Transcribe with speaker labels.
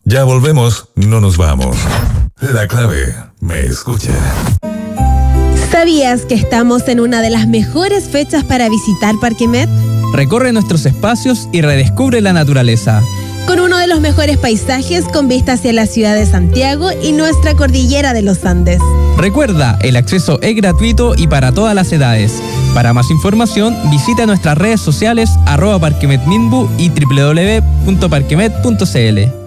Speaker 1: Ya volvemos, no nos vamos. La clave, me escucha.
Speaker 2: ¿Sabías que estamos en una de las mejores fechas para visitar Parque Met?
Speaker 3: Recorre nuestros espacios y redescubre la naturaleza.
Speaker 2: Con uno de los mejores paisajes con vista hacia la ciudad de Santiago y nuestra cordillera de los Andes.
Speaker 3: Recuerda, el acceso es gratuito y para todas las edades. Para más información, visita nuestras redes sociales @parquemetminbu y www.parquemet.cl.